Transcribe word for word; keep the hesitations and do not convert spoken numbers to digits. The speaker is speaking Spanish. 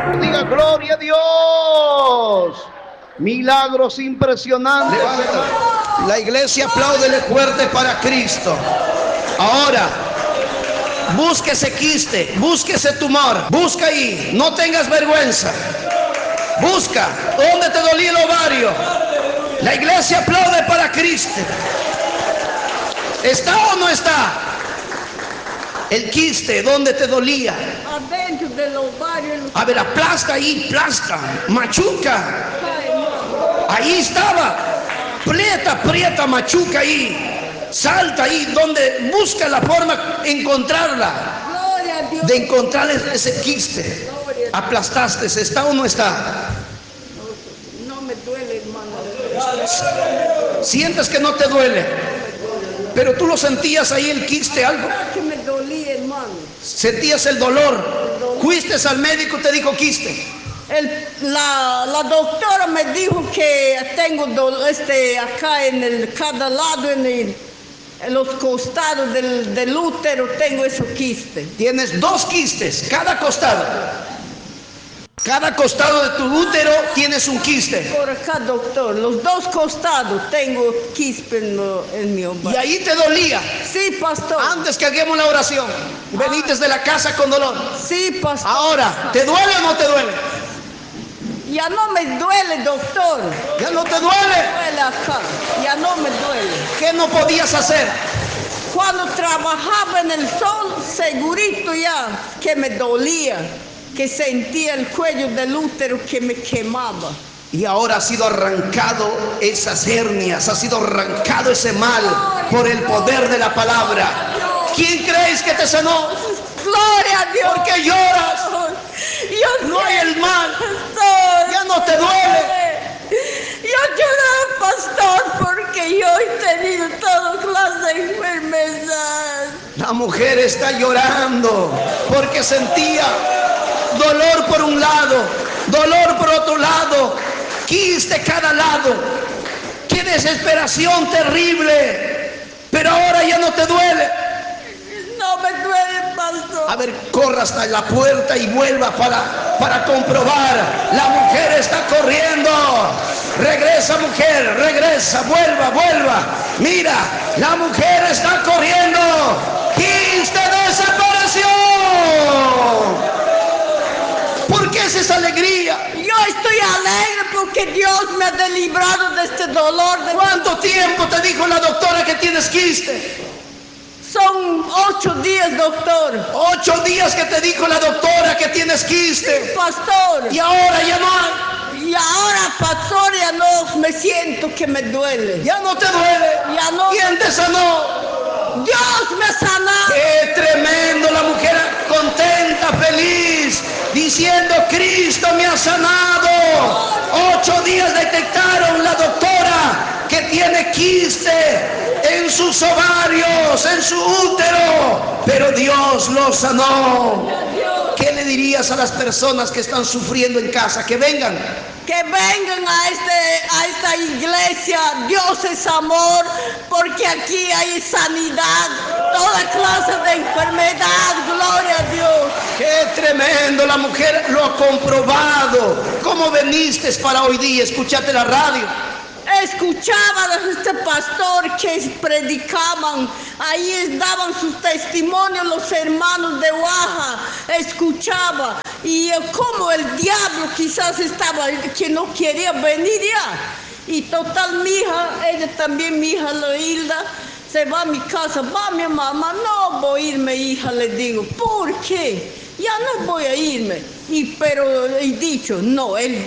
Diga gloria a Dios. Milagros impresionantes. Levanta. La iglesia apláudele fuerte para Cristo. Ahora, busque ese quiste, busque ese tumor, busca ahí, no tengas vergüenza. Busca donde te dolía el ovario. La iglesia aplaude para Cristo. ¿Está o no está? El quiste, ¿dónde te dolía? Adentro del ovario. A ver, aplasta ahí, plasta, machuca. Ahí estaba. Prieta, prieta, machuca ahí. Salta ahí, donde busca la forma de encontrarla. Gloria a Dios. De encontrar ese quiste. Aplastaste, ¿está o no está? No me duele, hermano. Sientes que no te duele, pero tú lo sentías ahí el quiste, algo. Que me dolía, hermano. Sentías el dolor. Fuiste al médico, te dijo quiste. El, la, la doctora me dijo que tengo do, este, acá en el, cada lado, en, el, en los costados del, del útero, tengo esos quistes. Tienes dos quistes, cada costado. Cada costado de tu útero tienes un quiste. Por acá, doctor, los dos costados tengo quiste en, en mi ovario. Y ahí te dolía. Sí, pastor. Antes que hagamos la oración, veniste de la casa con dolor. Sí, pastor. Ahora, ¿te duele o no te duele? Ya no me duele, doctor. ¿Ya no te duele? Me duele acá. Ya no me duele. ¿Qué no podías hacer? Cuando trabajaba en el sol, segurito ya que me dolía, que sentía el cuello del útero que me quemaba. Y ahora ha sido arrancado esas hernias, ha sido arrancado ese mal por el poder de la palabra. ¿Quién crees que te sanó? Gloria a Dios. ¿Por qué lloras? Yo no hay el mal. Pastor, ya no te duele. Yo lloraba, pastor, porque yo he tenido toda clase de enfermedad. La mujer está llorando porque sentía dolor por un lado, dolor por otro lado, quiste cada lado. Qué desesperación terrible. Pero ahora ya no te duele. No me duele, pastor. A ver, corra hasta la puerta y vuelva para, para comprobar. La mujer está corriendo. Regresa, mujer, regresa, vuelva, vuelva. Mira, la mujer está corriendo. Quiste desapareció. ¿Por qué es esa alegría? Yo estoy alegre porque Dios me ha librado de este dolor. De ¿Cuánto tiempo te dijo la doctora que tienes quiste? Son ocho días, doctor. Ocho días que te dijo la doctora que tienes quiste. Sí, pastor. Y ahora ya no hay. Y ahora, pastor, ya no me siento que me duele. Ya no te duele. Ya no. ¿Quién te sanó? Dios me sanó. ¡Qué tremendo! La mujer contenta, feliz, diciendo: Cristo me ha sanado. Ocho días detectaron la doctora que tiene quiste en sus ovarios, en su útero, pero Dios lo sanó. ¿Qué le dirías a las personas que están sufriendo en casa? Que vengan. Que vengan a, este, a esta iglesia. Dios es amor, porque aquí hay sanidad, toda clase de enfermedad. Gloria a Dios. ¡Qué tremendo! La mujer lo ha comprobado. ¿Cómo veniste para hoy día? ¿Escuchaste la radio? Escuchaba a este pastor que predicaban, ahí daban sus testimonios los hermanos de Oaxaca, escuchaba, y como el diablo quizás estaba, que no quería venir ya, y total mi hija, ella también mi hija la Hilda, se va a mi casa, va mi mamá, no voy a irme hija, le digo, ¿por qué? Ya no voy a irme, y pero he dicho, no, él